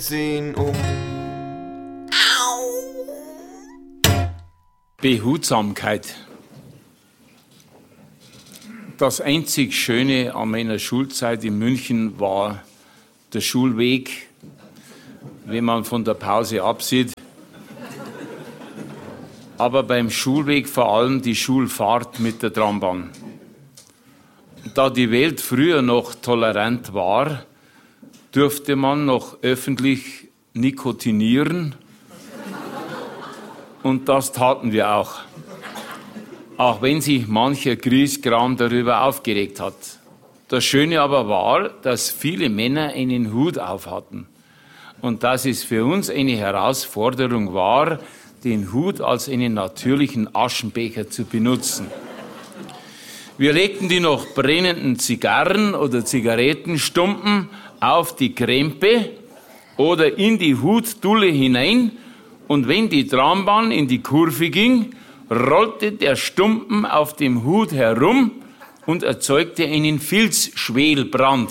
10 um. Behutsamkeit. Das einzig Schöne an meiner Schulzeit in München war der Schulweg, wenn man von der Pause absieht. Aber beim Schulweg vor allem die Schulfahrt mit der Trambahn. Da die Welt früher noch tolerant war, durfte man noch öffentlich nikotinieren. Und das taten wir auch. Auch wenn sich mancher Griesgram darüber aufgeregt hat. Das Schöne aber war, dass viele Männer einen Hut aufhatten. Und dass es für uns eine Herausforderung war, den Hut als einen natürlichen Aschenbecher zu benutzen. Wir legten die noch brennenden Zigarren oder Zigarettenstumpen auf die Krempe oder in die Hutdulle hinein, und wenn die Trambahn in die Kurve ging, rollte der Stumpen auf dem Hut herum und erzeugte einen Filzschwelbrand.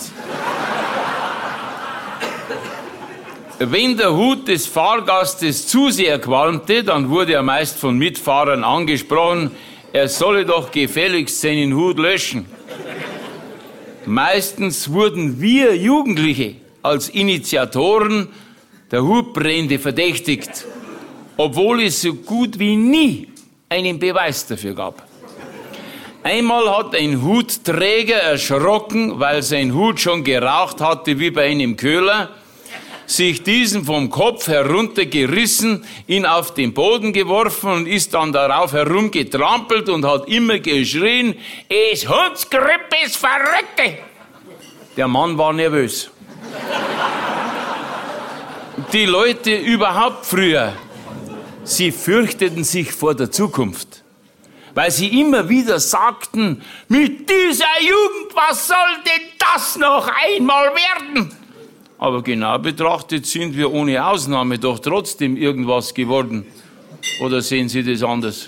Wenn der Hut des Fahrgastes zu sehr qualmte, dann wurde er meist von Mitfahrern angesprochen, er solle doch gefälligst seinen Hut löschen. Meistens wurden wir Jugendliche als Initiatoren der Hutbrände verdächtigt, obwohl es so gut wie nie einen Beweis dafür gab. Einmal hat ein Hutträger erschrocken, weil sein Hut schon geraucht hatte wie bei einem Köhler, sich diesen vom Kopf heruntergerissen, ihn auf den Boden geworfen und ist dann darauf herumgetrampelt und hat immer geschrien, es Hutsgrippe, es Verrückte! Der Mann war nervös. Die Leute überhaupt früher, sie fürchteten sich vor der Zukunft, weil sie immer wieder sagten, mit dieser Jugend, was soll denn das noch einmal werden? Aber genau betrachtet sind wir ohne Ausnahme doch trotzdem irgendwas geworden. Oder sehen Sie das anders?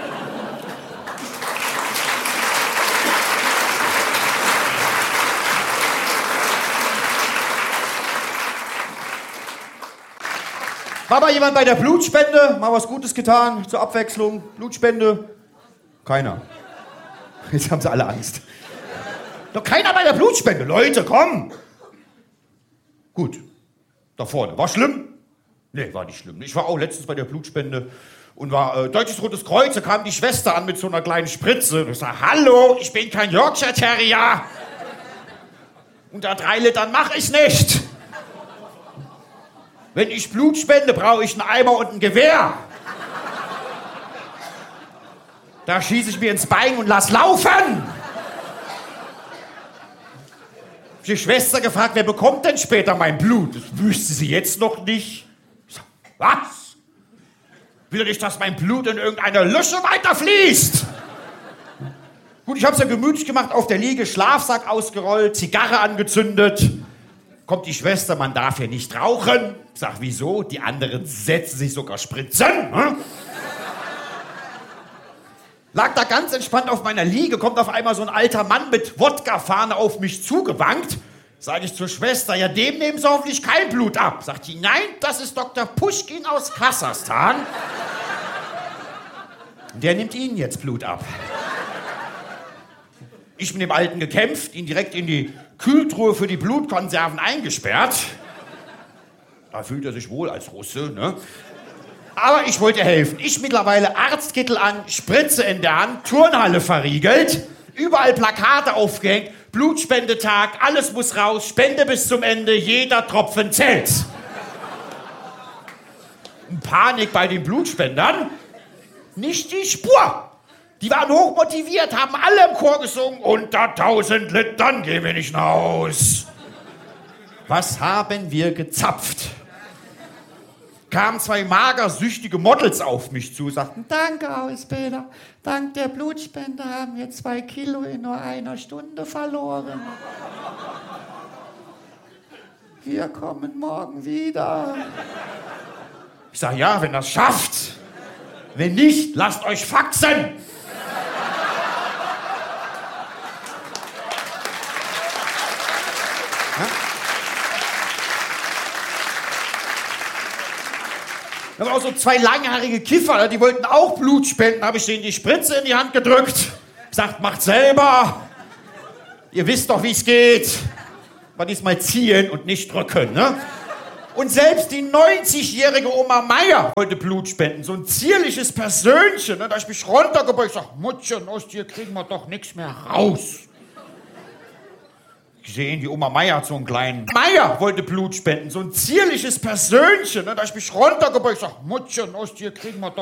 War mal jemand bei der Blutspende? Mal was Gutes getan, zur Abwechslung? Blutspende? Keiner. Jetzt haben sie alle Angst. Doch keiner bei der Blutspende. Leute, komm! Gut, da vorne. War schlimm? Nee, war nicht schlimm. Ich war auch letztens bei der Blutspende und war Deutsches Rotes Kreuz. Da kam die Schwester an mit so einer kleinen Spritze. Und ich sag, hallo, ich bin kein Yorkshire Terrier. Unter 3 Litern mach ich nicht. Wenn ich Blut spende, brauche ich einen Eimer und ein Gewehr. Da schieße ich mir ins Bein und lass laufen. Die Schwester gefragt, wer bekommt denn später mein Blut? Das wüsste sie jetzt noch nicht. Ich sag, was? Will doch nicht, dass mein Blut in irgendeiner Lösche weiterfließt. Gut, ich hab's ja gemütlich gemacht, auf der Liege, Schlafsack ausgerollt, Zigarre angezündet. Kommt die Schwester, man darf hier nicht rauchen. Ich sag, wieso? Die anderen setzen sich sogar Spritzen. Hm? Lag da ganz entspannt auf meiner Liege, kommt auf einmal so ein alter Mann mit Wodka-Fahne auf mich zugewankt. Sage ich zur Schwester, ja, dem nehmen sie hoffentlich kein Blut ab. Sagt die, nein, das ist Dr. Puschkin aus Kasachstan. Der nimmt Ihnen jetzt Blut ab. Ich mit dem Alten gekämpft, ihn direkt in die Kühltruhe für die Blutkonserven eingesperrt. Da fühlt er sich wohl als Russe, ne? Aber ich wollte helfen. Ich mittlerweile Arztkittel an, Spritze in der Hand, Turnhalle verriegelt, überall Plakate aufgehängt, Blutspendetag, alles muss raus, Spende bis zum Ende, jeder Tropfen zählt. Panik bei den Blutspendern, nicht die Spur. Die waren hochmotiviert, haben alle im Chor gesungen, unter 1000 Litern gehen wir nicht nach Haus. Was haben wir gezapft? Kamen 2 magersüchtige Models auf mich zu, sagten, danke Ausbilder, dank der Blutspende haben wir 2 Kilo in nur einer Stunde verloren. Wir kommen morgen wieder. Ich sag, ja, wenn das schafft. Wenn nicht, lasst euch faxen. Da waren auch so 2 langhaarige Kiffer, die wollten auch Blut spenden. Habe ich denen die Spritze in die Hand gedrückt. Gesagt, macht selber. Ihr wisst doch, wie es geht. Man diesmal ziehen und nicht drücken, ne? Und selbst die 90-jährige Oma Meier wollte Blut spenden. So ein zierliches Persönchen. Ne? Da hab ich mich runtergebeugt. Ich sag, Muttchen, aus dir kriegen wir doch nichts mehr raus. Gesehen, die Oma Meier hat so einen kleinen... Meier wollte Blut spenden. So ein zierliches Persönchen. Ne? Da hab ich mich runtergebeugt. Ich sag, Muttchen, aus dir kriegen wir doch...